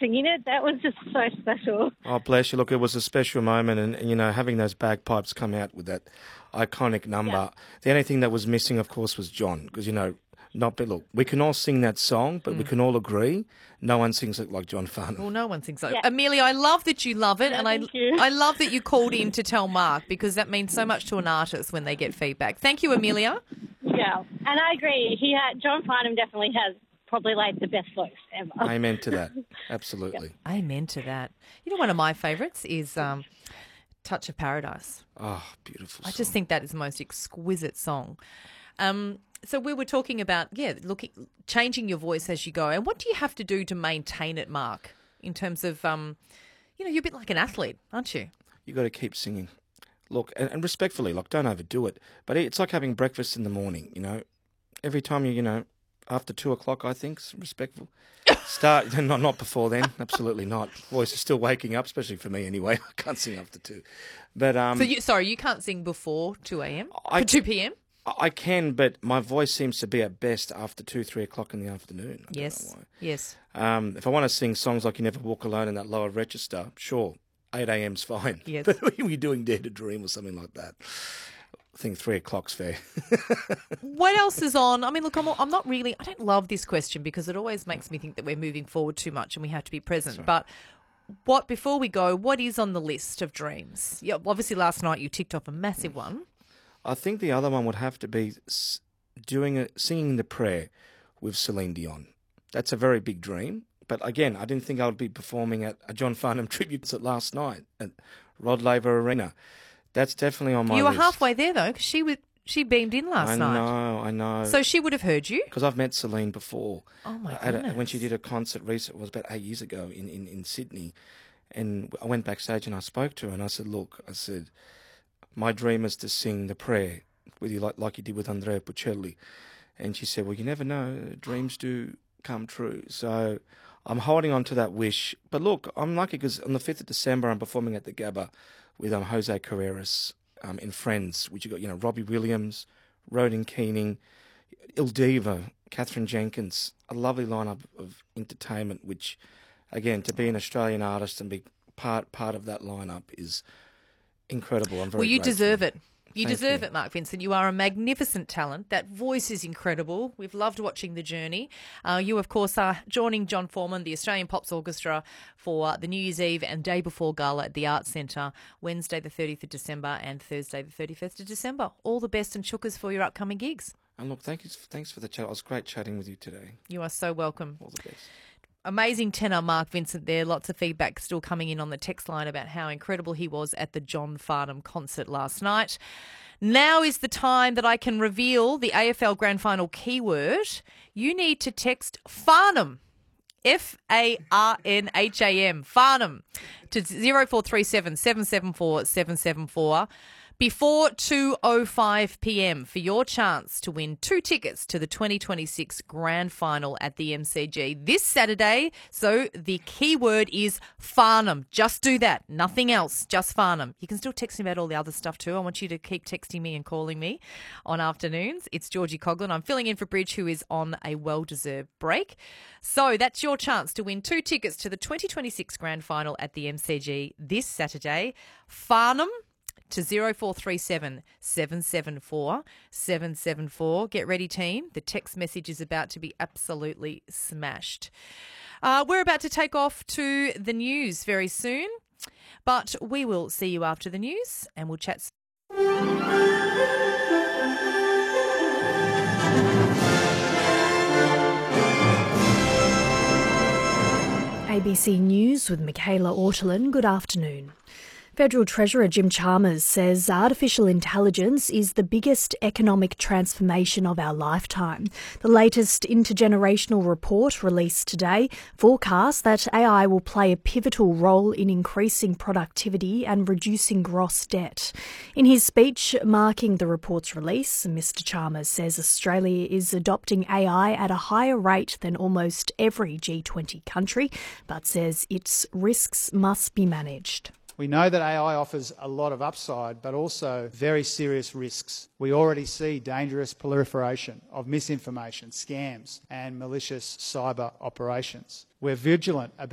singing it. That was just so special. Oh, bless you. Look, it was a special moment, and you know, having those bagpipes come out with that iconic number. Yeah. The only thing that was missing, of course, was John, because, you know, look, we can all sing that song, but we can all agree no one sings it like John Farnham. Well, no one thinks so. Yeah. Amelia, I love that you love it, Yeah, and thank you. I love that you called in to tell Mark, because that means so much to an artist when they get feedback. Thank you, Amelia. Yeah, and I agree. John Farnham definitely has probably like the best voice ever. Amen to that. Absolutely. Amen to that. You know, one of my favourites is Touch of Paradise. Oh, beautiful I song. just think that is the most exquisite song. So we were talking about, changing your voice as you go. And what do you have to do to maintain it, Mark, in terms of, you're a bit like an athlete, aren't you? You got to keep singing. Look, and respectfully, like, don't overdo it. But it's like having breakfast in the morning, you know. Every time after 2 o'clock, I think, respectful. Start, not before then, absolutely not. Voice is still waking up, especially for me anyway. I can't sing after 2. But you can't sing before 2 a.m.? 2 p.m.? I can, but my voice seems to be at best after 2, 3 o'clock in the afternoon. I don't know why. Yes. If I want to sing songs like You Never Walk Alone in that lower register, sure, 8 a.m.'s fine. Yes. But when you're doing Dare to Dream or something like that, I think 3 o'clock's fair. What else is on? I mean, look, I don't love this question because it always makes me think that we're moving forward too much and we have to be present. But before we go, what is on the list of dreams? Yeah, obviously last night you ticked off a massive one. I think the other one would have to be singing the prayer with Celine Dion. That's a very big dream. But again, I didn't think I would be performing at a John Farnham tribute last night at Rod Laver Arena. That's definitely on my list. You were halfway there though, because she beamed in last night. I know. So she would have heard you? Because I've met Celine before. Oh my goodness. When she did a concert recently, it was about 8 years ago in Sydney. And I went backstage and I spoke to her and I said, look, my dream is to sing the prayer with you like you did with Andrea Bocelli. And she said, well, you never know, dreams do come true. So I'm holding on to that wish. But look, I'm lucky because on the 5th of December, I'm performing at the Gabba with Jose Carreras in Friends, which you got, Robbie Williams, Rodan Keating, Il Divo, Catherine Jenkins, a lovely lineup of entertainment, which, again, to be an Australian artist and be part of that lineup is incredible. I'm very Well, you grateful. deserve it. You Thank deserve you. it, Mark Vincent. You are a magnificent talent. That voice is incredible. We've loved watching the journey. You, of course, are joining John Foreman, the Australian Pops Orchestra, for the New Year's Eve and Day Before Gala at the Arts Centre, Wednesday the 30th of December and Thursday the 31st of December. All the best and chukkers for your upcoming gigs. And look, thanks for the chat. It was great chatting with you today. You are so welcome. All the best. Amazing tenor, Mark Vincent there. Lots of feedback still coming in on the text line about how incredible he was at the John Farnham concert last night. Now is the time that I can reveal the AFL Grand Final keyword. You need to text Farnham, Farnham, Farnham, to 0437 774 774. Before 2:05 p.m. for your chance to win 2 tickets to the 2026 Grand Final at the MCG this Saturday. So the keyword is Farnham. Just do that. Nothing else. Just Farnham. You can still text me about all the other stuff too. I want you to keep texting me and calling me on afternoons. It's Georgie Coughlin. I'm filling in for Bridge, who is on a well-deserved break. So that's your chance to win 2 tickets to the 2026 Grand Final at the MCG this Saturday. Farnham to 0437 774 774. Get ready, team. The text message is about to be absolutely smashed. We're about to take off to the news very soon, but we will see you after the news and we'll chat soon. ABC News with Michaela Ortolin. Good afternoon. Federal Treasurer Jim Chalmers says artificial intelligence is the biggest economic transformation of our lifetime. The latest intergenerational report released today forecasts that AI will play a pivotal role in increasing productivity and reducing gross debt. In his speech marking the report's release, Mr Chalmers says Australia is adopting AI at a higher rate than almost every G20 country, but says its risks must be managed. We know that AI offers a lot of upside, but also very serious risks. We already see dangerous proliferation of misinformation, scams, and malicious cyber operations. We're vigilant about